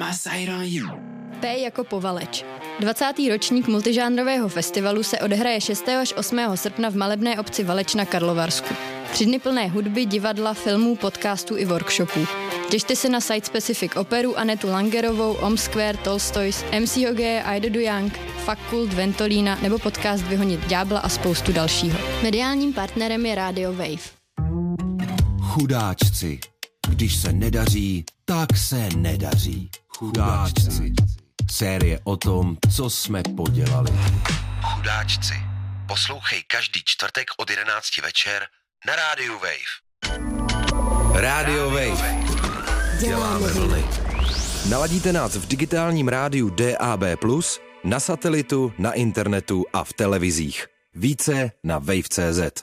my sight on you. P jako Povaleč. 20. ročník multižánrového festivalu se odehraje 6. až 8. srpna v malebné obci Valeč na Karlovarsku. 3 dny plné hudby, divadla, filmů, podcastů i workshopů. Těšte se na Site Specific operu Anetu Langerovou, Square, Tolstoys, MC Hogeje, Aida Young, Fakult, Ventolína nebo podcast Vyhonit ďábla a spoustu dalšího. Mediálním partnerem je Radio Wave. Chudáčci. Když se nedaří, tak se nedaří. Chudáčci. Série o tom, co jsme podělali. Chudáčci. Poslouchej každý čtvrtek od 11 večer na rádiu Wave. Radio Wave. Děláme vlny. Naladíte nás v digitálním rádiu DAB+, na satelitu, na internetu a v televizích. Více na wave.cz.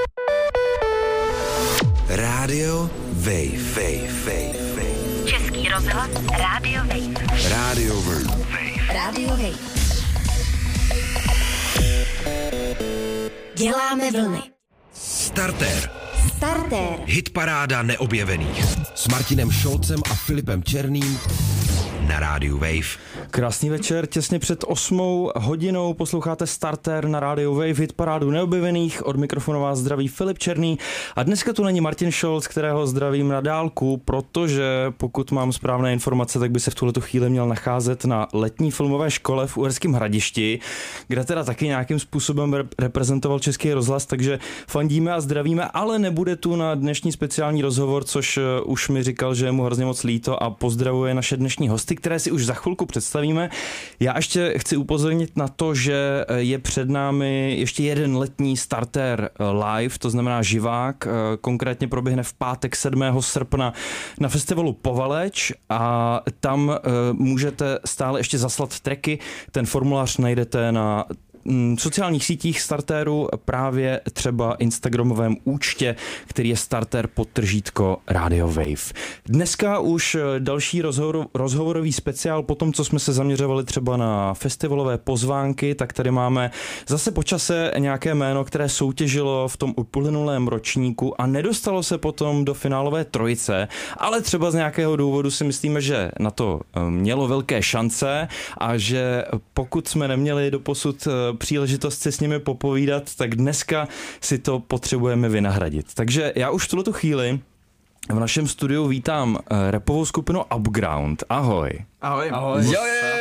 Radio Wave. Český rozhlas Radio Wave. Radio Wave. Radio Wave. Děláme vlny. Starter. Hitparáda neobjevených. S Martinem Šolcem a Filipem Černým Na rádiu Wave. Krásný večer, těsně před 8 hodinou posloucháte Starter na rádiu Wave, hitparádu neobjevených. Od mikrofonu vás zdraví Filip Černý a dneska tu není Martin Šolc, kterého zdravím na dálku, protože pokud mám správné informace, tak by se v tuhletu chvíli měl nacházet na letní filmové škole v Uherském Hradišti, kde teda taky nějakým způsobem reprezentoval Český rozhlas, takže fandíme a zdravíme, ale nebude tu na dnešní speciální rozhovor, což už mi říkal, že je mu hrozně moc líto a pozdravuje naše dnešní hosty, které si už za chvilku představíme. Já ještě chci upozornit na to, že je před námi ještě jeden letní Starter live, to znamená živák, konkrétně proběhne v pátek 7. srpna na festivalu Povaleč a tam můžete stále ještě zaslat tracky, ten formulář najdete na sociálních sítích Starteru, právě třeba instagramovém účtě, který je Starter_, Radio Wave. Dneska už další rozhovorový speciál po tom, co jsme se zaměřovali třeba na festivalové pozvánky, tak tady máme zase po čase nějaké jméno, které soutěžilo v tom uplynulém ročníku a nedostalo se potom do finálové trojice, ale třeba z nějakého důvodu si myslíme, že na to mělo velké šance a že pokud jsme neměli doposud příležitost si s nimi popovídat, tak dneska si to potřebujeme vynahradit. Takže já už v tuto chvíli v našem studiu vítám rapovou skupinu Upground. Ahoj. Ahoj. Jo.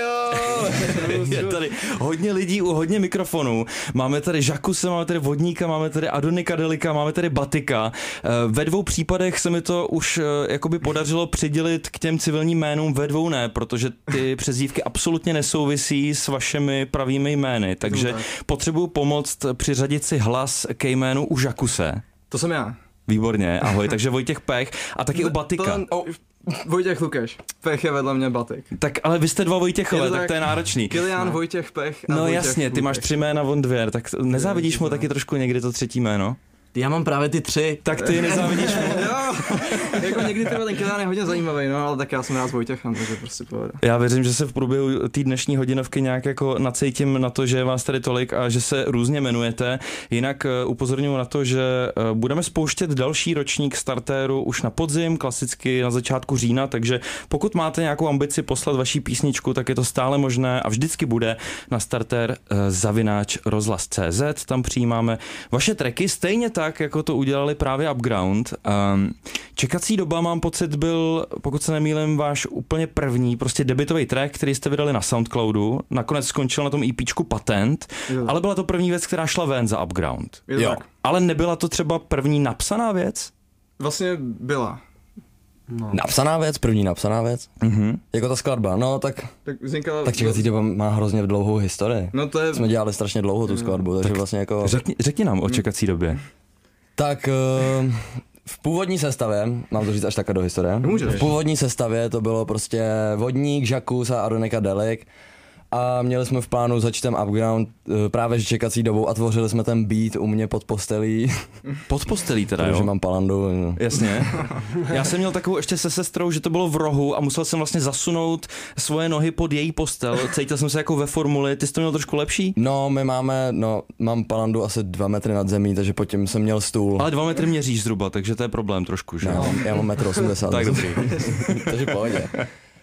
Je tady hodně lidí u hodně mikrofonů. Máme tady Žakuse, máme tady Vodníka, máme tady Adonika Delika, máme tady Batika. Ve 2 případech se mi to už jakoby podařilo přidělit k těm civilním jménům, ve 2 ne, protože ty přezdívky absolutně nesouvisí s vašimi pravými jmény, takže potřebuju pomoct přiřadit si hlas ke jménu u Žakuse. To jsem já. Výborně, ahoj, takže Vojtěch Pech a taky u Batika. Vojtěch Lukeš. Pech je vedle mě Batik. Tak ale vy jste 2 Vojtěchové, tak to je náročný. Kilian, Vojtěch Pech a No Vojtěch jasně, ty Lukeš. máš 3 jména, on 2, tak nezávidíš mu taky trošku někdy to 3. jméno? Já mám právě ty 3. Tak ty nezávidíš mu. Jo, jako někdy ten Kilian je hodně zajímavý, no, ale tak já jsem rád s Vojtěchem, takže prostě pohoda. Já věřím, že se v průběhu té dnešní hodinovky nějak jako nacítím na to, že je vás tady tolik a že se různě jmenujete. Jinak upozorňuji na to, že budeme spouštět další ročník Starteru už na podzim, klasicky na začátku října, takže pokud máte nějakou ambici poslat vaší písničku, tak je to stále možné a vždycky bude na starter@rozhlas.cz. Tam přijímáme vaše tracky, stejně tak, jako to udělali právě Upground. Čekací doba, mám pocit, byl, pokud se nemýlím, váš úplně první, prostě debutový track, který jste vydali na Soundcloudu. Nakonec skončil na tom EPčku Patent, ale byla to první věc, která šla ven za Upground. Jo. Ale nebyla to třeba první napsaná věc? Vlastně byla. No. První napsaná věc. Mhm. Jako ta skladba, no tak vznikala... tak čekací doba má hrozně dlouhou historii. No to je... Jsme dělali strašně dlouho tu skladbu, takže vlastně jako... Řekni nám o čekací době. Tak v původní sestavě, mám to říct až takhle do historie, Můžeš. v původní sestavě to bylo prostě Vodník, Žakus a Adonika Delik a měli jsme v plánu začít ten Upground právě s čekací dobou a tvořili jsme ten beat u mě pod postelí. Pod postelí teda, protože jo? mám palandu. No. Jasně. Já jsem měl takovou ještě se sestrou, že to bylo v rohu a musel jsem vlastně zasunout svoje nohy pod její postel. Cítil jsem se jako ve formuli. Ty jsi to měl trošku lepší? No, mám palandu asi 2 metry nad zemí, takže pod tím jsem měl stůl. Ale 2 metry měříš zhruba, takže to je problém trošku, že? No, já mám 1,80 m. Tak dobrý. Takže pohodě.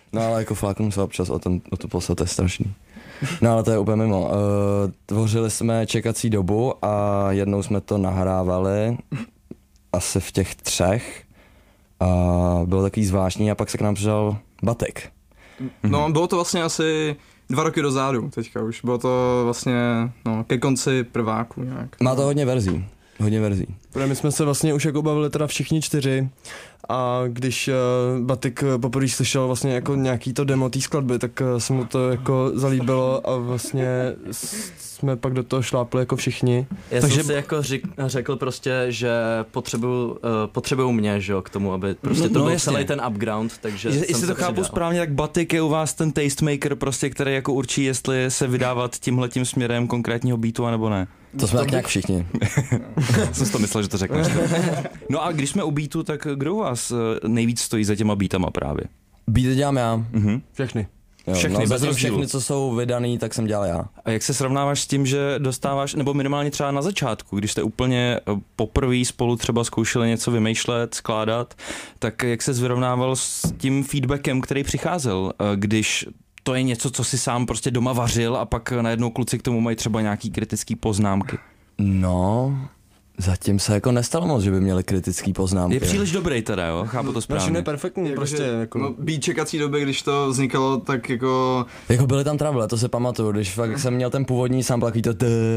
No ale jako fláknu se občas o to poslat, to je strašný. No ale to je úplně mimo. Tvořili jsme čekací dobu a jednou jsme to nahrávali asi v těch 3 a bylo takový zvláštní a pak se k nám přidal Batek. No, bylo to vlastně asi 2 roky dozadu teďka už. Bylo to vlastně ke konci prváku nějak. Má to hodně verzí. Protože my jsme se vlastně už jako bavili teda všichni 4 a když Batik poprvé slyšel vlastně jako nějaký to demo té skladby, tak se mu to jako zalíbilo a vlastně jsme pak do toho šlápli jako všichni. Já jsem si jako řekl prostě, že potřebují mě, že jo, k tomu, aby prostě to byl celý ten upground, takže jestli to chápu správně, tak Batik je u vás ten tastemaker prostě, který jako určí, jestli se vydávat tímhletím směrem konkrétního beatu, anebo ne. To jsme tak nějak všichni. Jsem si to myslel, že to řekneš. No a když jsme u beatu, tak kdo u vás nejvíc stojí za těma beatama právě? Beaty dělám já. Všechny. Jo, všechny, co jsou vydaný, tak jsem dělal já. A jak se srovnáváš s tím, že dostáváš, nebo minimálně třeba na začátku, když jste úplně poprvé spolu třeba zkoušeli něco vymýšlet, skládat, tak jak se vyrovnával s tím feedbackem, který přicházel, když to je něco, co si sám prostě doma vařil a pak najednou kluci k tomu mají třeba nějaký kritický poznámky? No, zatím se jako nestalo moc, že by měli kritický poznámky. Je příliš dobrý teda, jo? Chápu to správně. Je perfektní, prostě jako... No, být čekací doby, když to vznikalo, tak jako... Jako byly tam trouble, to se pamatuju, když fakt jsem měl ten původní sample, takový to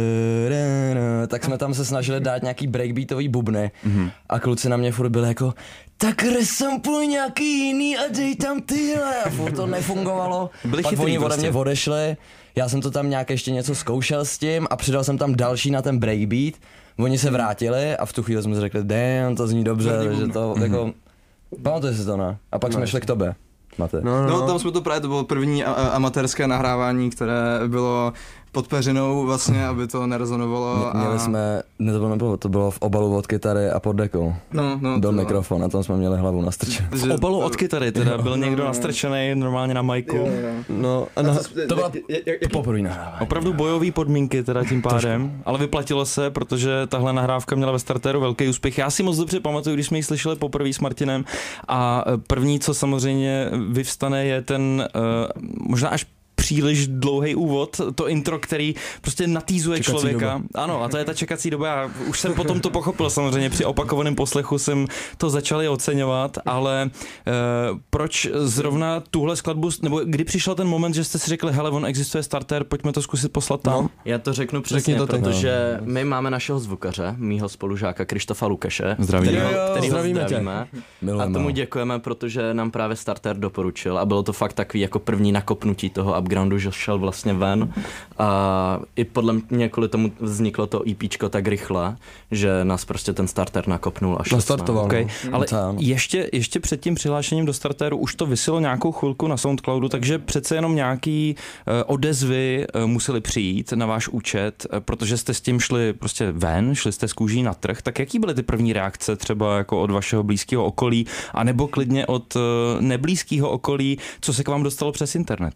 tak jsme tam se snažili dát nějaký breakbeatový bubny a kluci na mě furt byli jako tak resampuj nějaký jiný a dej tam tyhle a furt to nefungovalo. Pak oni ode mě odešli, já jsem to tam nějak ještě něco zkoušel s tím a přidal jsem tam další na ten breakbeat. Oni se vrátili a v tu chvíli jsme si řekli, damn, to zní dobře, že to jako, pamatuje si to, ne? A pak jsme šli k tobě, Mate. No, tam jsme to právě, to bylo první amatérské nahrávání, které bylo pod peřinou vlastně, aby to nerezonovalo. Měli jsme, to bylo v obalu od kytary a pod dekou. Byl mikrofon, a tam jsme měli hlavu nastrčenou. V obalu od kytary teda byl někdo nastrčený normálně na majku. No, to byla poprvé nahrávání. Opravdu bojové podmínky teda tím pádem, ale vyplatilo se, protože tahle nahrávka měla ve startéru velký úspěch. Já si moc dobře pamatuju, když jsme ji slyšeli poprvé s Martinem a první, co samozřejmě vyvstane, je ten možná až příliš dlouhý úvod, to intro, který prostě natýzuje čekací člověka. Doba. Ano, a to je ta čekací doba. Já už jsem potom to pochopil samozřejmě, při opakovaném poslechu jsem to začal oceňovat, ale proč zrovna tuhle skladbu, nebo kdy přišel ten moment, že jste si řekli, hele, on existuje starter, pojďme to zkusit poslat tam? No, já to řeknu přesně, protože my máme našeho zvukaře, mýho spolužáka Krištofa Lukeše, kterýho zdravíme. A tomu děkujeme, protože nám právě starter doporučil a bylo to fakt takový jako první nakopnutí toho upgroundu, že šel vlastně ven a i podle mě kvůli tomu vzniklo to EPčko tak rychle, že nás prostě ten starter nakopnul a nastartoval. Okay. Ale ještě před tím přihlášením do starteru už to viselo nějakou chvilku na SoundCloudu, takže přece jenom nějaký odezvy museli přijít na váš účet, protože jste s tím šli prostě ven, šli jste z kůží na trh, tak jaký byly ty první reakce třeba jako od vašeho blízkého okolí, anebo klidně od neblízkého okolí, co se k vám dostalo přes internet?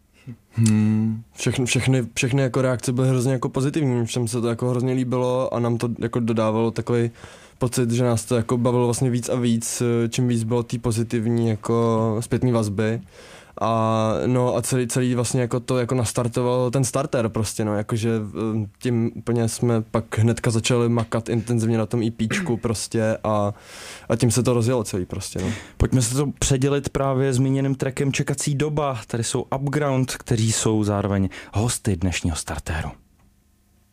Všechny jako reakce byly hrozně jako pozitivní, všem se to jako hrozně líbilo a nám to jako dodávalo takový pocit, že nás to jako bavilo vlastně víc a víc, čím víc bylo té pozitivní jako zpětný vazby. A no a celý vlastně jako to jako nastartoval ten starter prostě, no, jakože tím úplně jsme pak hnedka začali makat intenzivně na tom EPčku prostě a tím se to rozjelo celý prostě, no. Pojďme se to předělit právě zmíněným trackem Čekací doba, tady jsou Upground, kteří jsou zároveň hosty dnešního startéru.